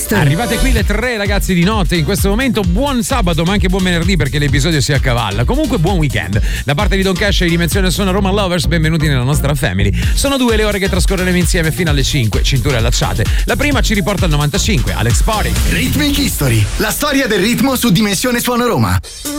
History. Arrivate qui le 3 ragazzi di notte. In questo momento buon sabato ma anche buon venerdì perché l'episodio si accavalla. Comunque buon weekend. Da parte di Don Cash e di Dimensione Suono Roma Lovers, benvenuti nella nostra family. Sono 2 le ore che trascorreremo insieme fino alle 5, cinture allacciate. La prima ci riporta al 95, Alex Party. Rhythmic History, la storia del ritmo su Dimensione Suono Roma.